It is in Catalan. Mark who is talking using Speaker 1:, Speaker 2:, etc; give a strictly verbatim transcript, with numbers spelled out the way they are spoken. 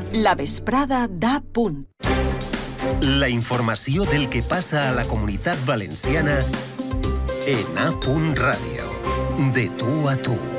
Speaker 1: La vesprada da punt.
Speaker 2: La informació del que passa a la Comunitat Valenciana en A. Ràdio. De tu a tu.